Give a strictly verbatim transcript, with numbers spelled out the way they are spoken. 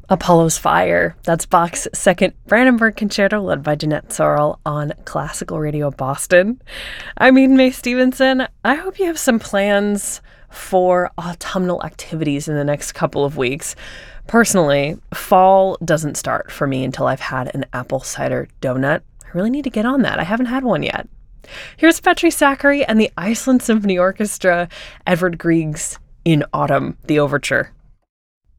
Apollo's Fire. That's Bach's second Brandenburg Concerto, led by Jeanette Sorrell on Classical Radio Boston. I'm Eden Mae Stevenson. I hope you have some plans for autumnal activities in the next couple of weeks. Personally, fall doesn't start for me until I've had an apple cider donut. I really need to get on that. I haven't had one yet. Here's Petri Sakari and the Iceland Symphony Orchestra, Edvard Grieg's In Autumn, the overture.